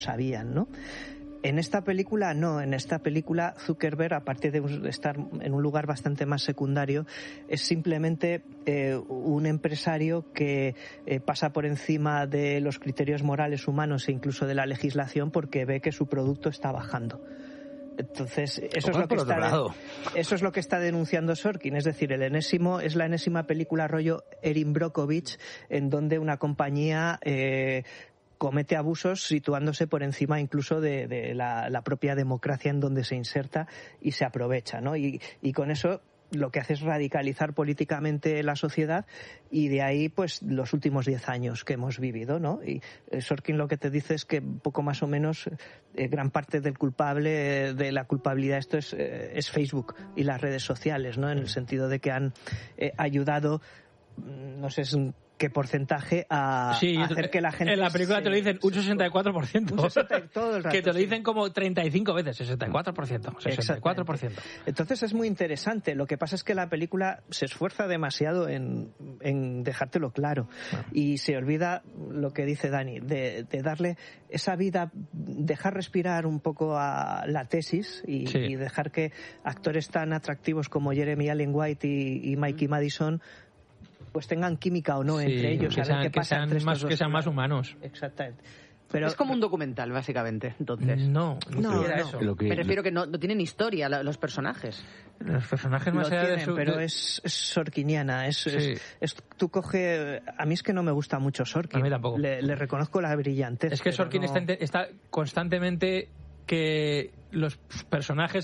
sabían, ¿no? En esta película no, en esta película Zuckerberg, aparte de estar en un lugar bastante más secundario, es simplemente un empresario que pasa por encima de los criterios morales humanos e incluso de la legislación porque ve que su producto está bajando. Entonces, eso es lo que está denunciando Sorkin, es decir, es la enésima película rollo Erin Brockovich, en donde una compañía comete abusos situándose por encima incluso de la propia democracia en donde se inserta y se aprovecha, ¿no? Y con eso lo que hace es radicalizar políticamente la sociedad, y de ahí pues los últimos 10 años que hemos vivido, ¿no? Y Sorkin lo que te dice es que poco más o menos gran parte del culpable de la culpabilidad esto es Facebook y las redes sociales, ¿no? En el sentido de que han ayudado, no sé qué porcentaje a hacer que la gente... En la película te lo dicen un 64%. Todo el rato, que te lo dicen como 35 veces, 64%. Entonces es muy interesante. Lo que pasa es que la película se esfuerza demasiado en dejártelo claro. Y se olvida lo que dice Dani, de darle esa vida, dejar respirar un poco a la tesis y dejar que actores tan atractivos como Jeremy Allen White y Mikey Madison pues tengan química o no entre ellos, que sean más humanos. Exactamente. Pero es como un documental, básicamente, entonces. No. Eso. Me refiero que no tienen historia los personajes. Los personajes más allá de pero es sorkiniana. Tú coge... A mí es que no me gusta mucho Sorkin. A mí tampoco. Le reconozco la brillantez. Es que Sorkin está constantemente que los personajes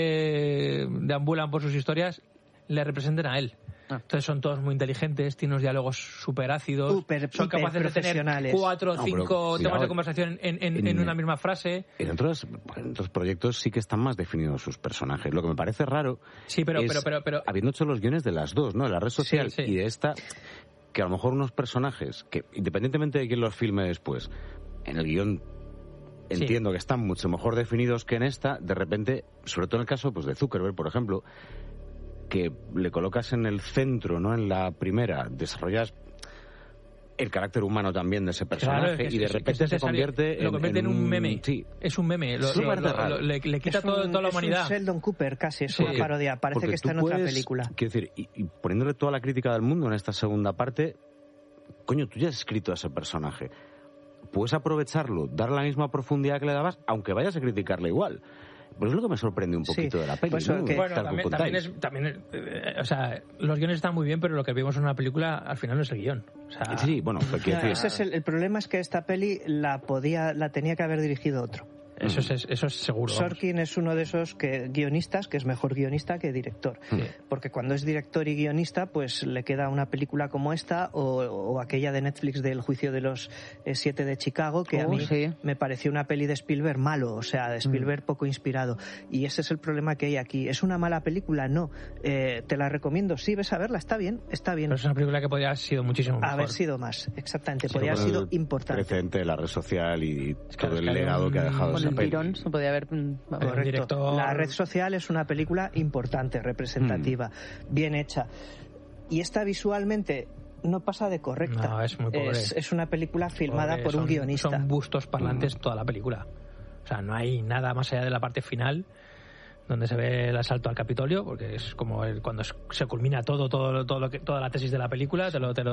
que deambulan por sus historias le representen a él. Entonces son todos muy inteligentes, tienen unos diálogos súper ácidos, son capaces de tener 4 o 5 temas de conversación en una misma frase. En otros proyectos sí que están más definidos sus personajes. Lo que me parece raro pero habiendo hecho los guiones de las dos, ¿no? De la red social y de esta, que a lo mejor unos personajes que, independientemente de quién los filme después, en el guión entiendo que están mucho mejor definidos que en esta, de repente, sobre todo en el caso pues de Zuckerberg, por ejemplo, que le colocas en el centro, ¿no? En la primera, desarrollas el carácter humano también de ese personaje, y de repente se convierte en un meme. Sí. Es un meme. Le quita toda la humanidad. Es un Sheldon Cooper casi, es una parodia. Parece que está en otra película. Quiero decir, y poniéndole toda la crítica del mundo en esta segunda parte, coño, tú ya has escrito a ese personaje. Puedes aprovecharlo, darle la misma profundidad que le dabas, aunque vayas a criticarle igual. Pues es lo que me sorprende un poquito de la peli, pues ¿no? También o sea, los guiones están muy bien, pero lo que vimos en una película al final no es el guión. O sea, ese es el problema, es que esta peli la tenía que haber dirigido otro. Eso es seguro. Sorkin es uno de esos guionistas que es mejor guionista que director. Porque cuando es director y guionista, pues le queda una película como esta o aquella de Netflix del juicio de los 7 de Chicago, que a mí me pareció una peli de Spielberg malo, o sea, de Spielberg poco inspirado. Y ese es el problema que hay aquí. ¿Es una mala película? No. Te la recomiendo. Sí, ves a verla, está bien. Pero es una película que podría haber sido muchísimo mejor. Haber sido más, exactamente. Podría haber sido importante. El precedente de la red social y todo el legado que ha dejado esa peli. Se podía haber... Correcto. La red social es una película importante, representativa, bien hecha. Y esta visualmente no pasa de correcta. No, es muy pobre. Es una película filmada por un guionista. Son bustos parlantes toda la película. O sea, no hay nada más allá de la parte final donde se ve el asalto al Capitolio, porque es como cuando se culmina toda la tesis de la película,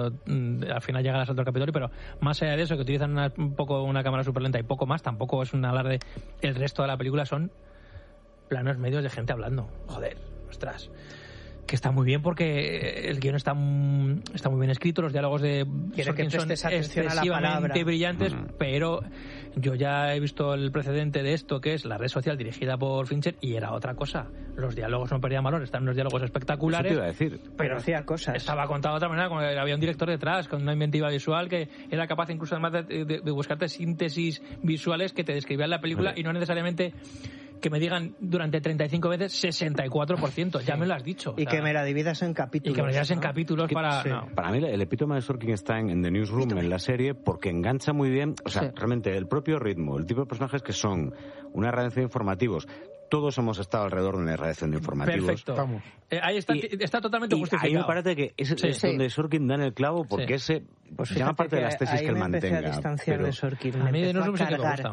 al final llega el asalto al Capitolio, pero más allá de eso, que utilizan un poco una cámara súper lenta y poco más, tampoco es un alarde. El resto de la película son planos medios de gente hablando. Joder, ostras. Que está muy bien porque el guión está muy bien escrito, los diálogos de Sorkin son excesivamente brillantes, pero yo ya he visto el precedente de esto, que es La red social dirigida por Fincher, y era otra cosa. Los diálogos no perdían valor, están unos diálogos espectaculares. Eso te iba a decir. Pero hacía cosas. Estaba contado de otra manera, como había un director detrás, con una inventiva visual que era capaz incluso además de buscarte síntesis visuales que te describían la película y no necesariamente que me digan durante 35 veces 64%, ya me lo has dicho. Y que me la dividas en capítulos. Y que me la dividas en capítulos para... Para mí el epítome de Sorkin está en The Newsroom, en la serie, porque engancha muy bien, o sea, realmente el propio ritmo, el tipo de personajes que son, una redención de informativos, todos hemos estado alrededor de una redacción de informativos. Perfecto. Ahí está totalmente justificado. Ahí me parece que es donde Sorkin da en el clavo, porque ese llama parte de las tesis que él mantenga. A distanciar de Sorkin. A mí de no sé qué me gusta.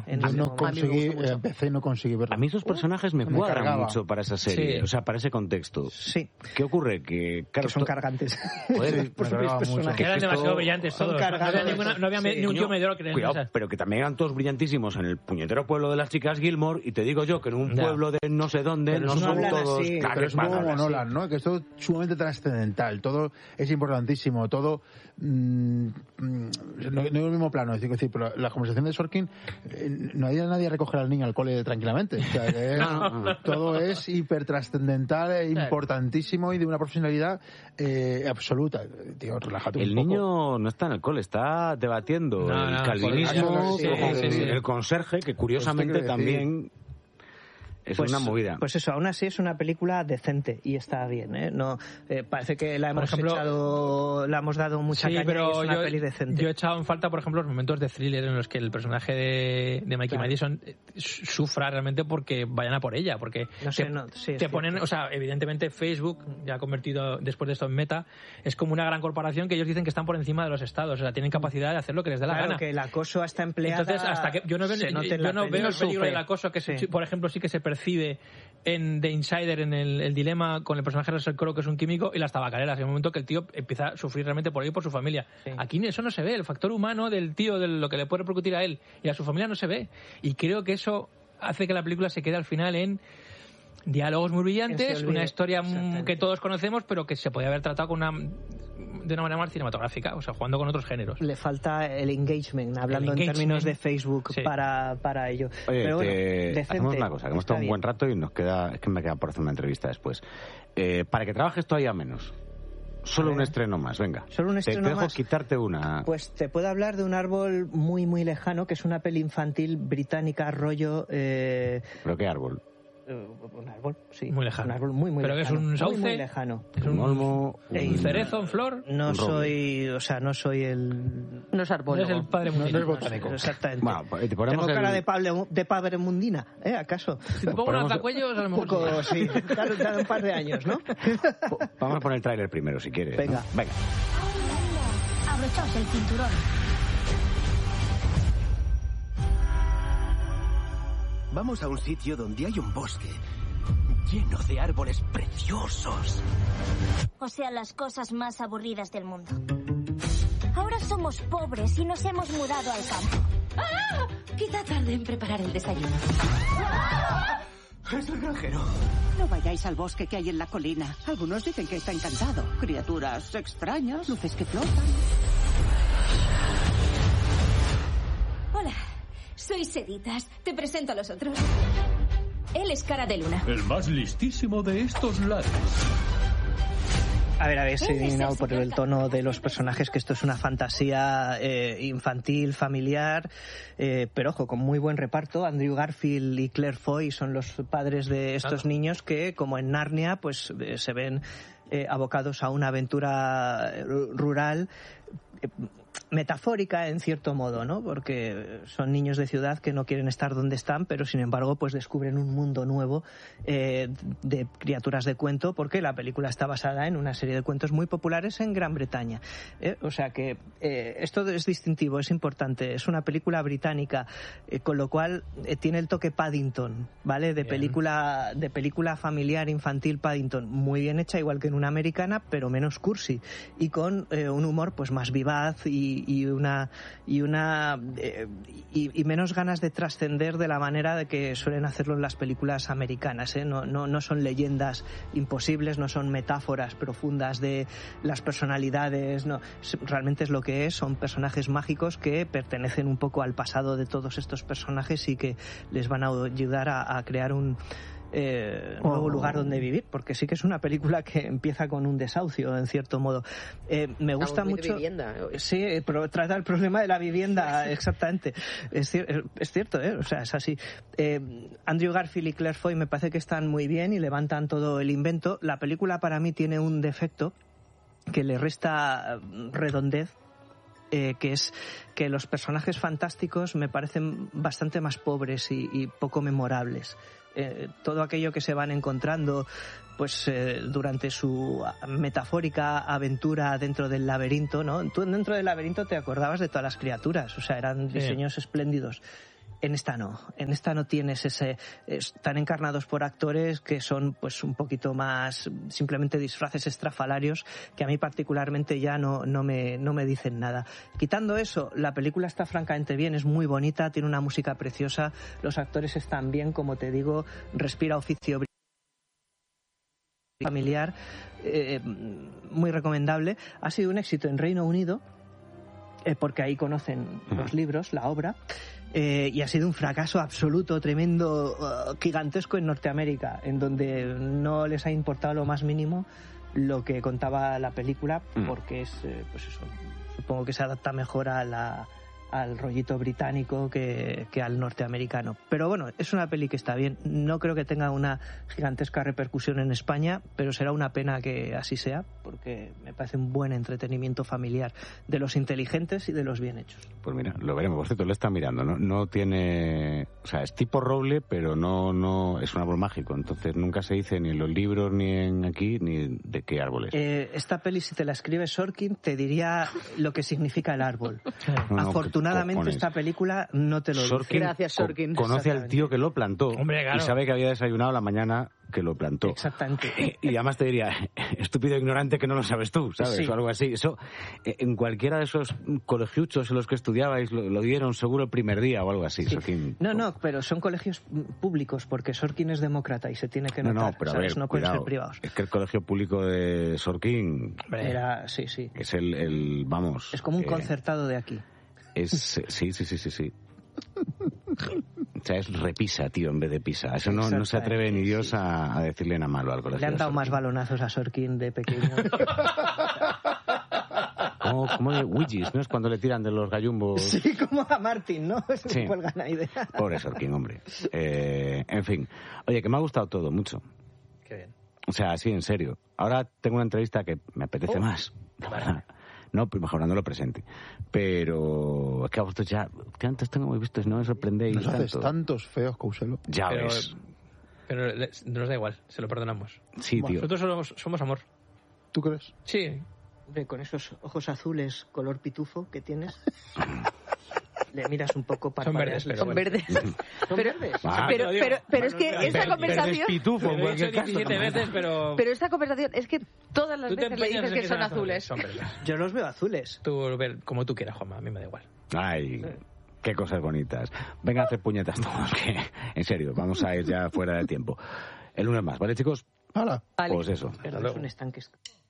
Yo no conseguí verlo. A mí esos personajes me cuadran mucho para esa serie, o sea, para ese contexto. Sí. ¿Qué ocurre? Que son cargantes. Joder, que eran demasiado brillantes todos. No había ni un tío mediocre. Cuidado, pero que también eran todos brillantísimos en el puñetero pueblo de las chicas Gilmore, y te digo yo que en un pueblo de no sé dónde no son todos... Pero es un poco como Nolan, ¿no? Que es todo sumamente trascendental, todo es importantísimo, todo no es el mismo plano, es decir, pero la conversación de Sorkin no hay nadie a recoger al niño al cole tranquilamente, o sea, todo es hipertrascendental, importantísimo y de una profesionalidad absoluta. Tío, relájate un poco. El niño no está en el cole, está debatiendo el calvinismo con el conserje, que curiosamente también... Es una movida. Pues eso, aún así es una película decente y está bien, ¿eh? No, parece que la hemos dado mucha caña, pero y es una peli decente. Yo he echado en falta, por ejemplo, los momentos de thriller en los que el personaje de Mikey Madison sufra realmente porque vayan a por ella, porque te ponen, o sea, evidentemente Facebook, ya convertido después de esto en Meta, es como una gran corporación que ellos dicen que están por encima de los estados, o sea, tienen capacidad de hacer lo que les dé la gana. Claro, que el acoso está empleado. Entonces, hasta que yo no veo el peligro del acoso, que por ejemplo sí que se percibe en The Insider, en el dilema con el personaje de Russell Crowe, que es un químico, y las tabacaleras, en el momento que el tío empieza a sufrir realmente por él y por su familia. Aquí eso no se ve, el factor humano del tío, de lo que le puede repercutir a él y a su familia no se ve, y creo que eso hace que la película se quede al final en diálogos muy brillantes, una historia que todos conocemos, pero que se podía haber tratado de una manera más cinematográfica, o sea, jugando con otros géneros. Le falta el engagement, hablando en términos de Facebook para ello. Oye, pero bueno, decente, hacemos una cosa, que hemos estado un buen rato y me queda por hacer una entrevista después. Para que trabajes todavía menos, solo un estreno más, venga. Solo un estreno te dejo más. Quitarte una. Pues te puedo hablar de Un árbol muy, muy lejano, que es una peli infantil británica, rollo... ¿Pero qué árbol? Un árbol, sí. Muy lejano. Un árbol muy, muy ¿Pero lejano. Que es un sauce? Muy, muy lejano. ¿Es un olmo? ¿Un cerezo, un flor? No soy el... No es árbol. No es el padre Mundina. No es botánico. Exactamente. Bueno, Tengo cara de padre Mundina, ¿acaso? Si te pongo unos tacuellos, a lo mejor... Poco, sí. Claro, un par de años, ¿no? Vamos a poner el tráiler primero, si quieres. Venga. ¿No? Venga. Abrochaos el cinturón. Vamos a un sitio donde hay un bosque lleno de árboles preciosos. O sea, las cosas más aburridas del mundo. Ahora somos pobres y nos hemos mudado al campo. ¡Ah! Quizá tarde en preparar el desayuno. Es el granjero. No vayáis al bosque que hay en la colina. Algunos dicen que está encantado. Criaturas extrañas, luces que flotan. Hola, soy Seditas. Te presento a los otros. Él es Cara de Luna. El más listísimo de estos lados. A ver, se indignado por el tono de los personajes, que esto es una fantasía infantil, familiar, pero ojo, con muy buen reparto. Andrew Garfield y Claire Foy son los padres de estos niños que, como en Narnia, pues se ven abocados a una aventura rural metafórica en cierto modo, ¿no? Porque son niños de ciudad que no quieren estar donde están, pero sin embargo pues descubren un mundo nuevo de criaturas de cuento, porque la película está basada en una serie de cuentos muy populares en Gran Bretaña. O sea que esto es distintivo, es importante. Es una película británica, con lo cual tiene el toque Paddington, ¿vale? De película familiar infantil Paddington, muy bien hecha, igual que en una americana, pero menos cursi y con un humor pues más vivaz y menos ganas de trascender de la manera de que suelen hacerlo en las películas americanas, ¿eh? No son leyendas imposibles, no son metáforas profundas de las personalidades, no, realmente es lo que es, son personajes mágicos que pertenecen un poco al pasado de todos estos personajes y que les van a ayudar a crear un nuevo lugar donde vivir, porque sí que es una película que empieza con un desahucio en cierto modo. Me gusta mucho. Vivienda. Sí, pero trata el problema de la vivienda, exactamente. Es cierto, o sea, es así. Andrew Garfield y Claire Foy me parece que están muy bien y levantan todo el invento. La película para mí tiene un defecto que le resta redondez que es que los personajes fantásticos me parecen bastante más pobres y poco memorables. Todo aquello que se van encontrando pues durante su metafórica aventura dentro del laberinto, ¿no? Tú dentro del laberinto te acordabas de todas las criaturas, o sea, eran diseños espléndidos. En esta no tienes están encarnados por actores que son pues un poquito más simplemente disfraces estrafalarios que a mí particularmente ya no me dicen nada. Quitando eso, la película está francamente bien, es muy bonita, tiene una música preciosa, los actores están bien, como te digo, respira oficio familiar, muy recomendable. Ha sido un éxito en Reino Unido porque ahí conocen los libros, la obra. Y ha sido un fracaso absoluto, tremendo, gigantesco en Norteamérica, en donde no les ha importado lo más mínimo lo que contaba la película, porque es, pues eso, supongo que se adapta mejor al rollito británico que al norteamericano. Pero bueno, es una peli que está bien. No creo que tenga una gigantesca repercusión en España, pero será una pena que así sea, porque me parece un buen entretenimiento familiar de los inteligentes y de los bien hechos. Pues mira, lo veremos. Por cierto, lo está mirando, ¿no? No tiene... O sea, es tipo roble, pero no es un árbol mágico. Entonces nunca se dice ni en los libros, ni en aquí, ni de qué árbol es. Esta peli, si te la escribe Sorkin, te diría lo que significa el árbol. Afortunadamente esta película no te lo dice. Gracias, Sorkin. Conoce al tío que lo plantó. Hombre, claro. Y sabe que había desayunado la mañana que lo plantó. Exactamente. Y además te diría, estúpido ignorante que no lo sabes tú, ¿sabes? Sí. O algo así. Eso, en cualquiera de esos colegiuchos en los que estudiabais lo dieron seguro el primer día o algo así. Sí. Sorkin. No, pero son colegios públicos porque Sorkin es demócrata y se tiene que notar. Pero ¿sabes? A ver, no pueden ser privados. Es que el colegio público de Sorkin era, sí. Es el vamos. Es como un concertado de aquí. Sí. O sea, es repisa, tío, en vez de pisa. Eso no se atreve ni Dios a decirle nada malo al colegio. Le han dado más balonazos a Sorkin de pequeño. Como de Ouijis, ¿no? Es cuando le tiran de los gallumbos. Sí, como a Martin, ¿no? Se cuelgan ahí de... Pobre Sorkin, hombre. En fin. Oye, que me ha gustado todo, mucho. Qué bien. O sea, sí, en serio. Ahora tengo una entrevista que me apetece más. Vale. No, pues mejorando lo presente. Pero es que a vosotros ya... Antes tengo muy vistos, no me sorprendéis nos tanto. Haces tantos feos, Couselo. Ya ves. Pero nos da igual, se lo perdonamos. Sí, tío. Nosotros somos amor. ¿Tú crees? Sí. Con esos ojos azules color pitufo que tienes... Le miras un poco para... Son verdes. Son verdes. Pero es que esta conversación... Pitufo, lo he dicho 17 veces, pero esta conversación es que todas las veces le dices que son azules. Son verdes. Yo los veo azules. Tú ver como tú quieras, Juanma, a mí me da igual. Ay, qué cosas bonitas. Venga a hacer puñetas todos, que en serio, vamos a ir ya fuera de tiempo. El lunes más, ¿vale, chicos? ¡Hala! Vale. Pues eso. Perdón, es un estanque.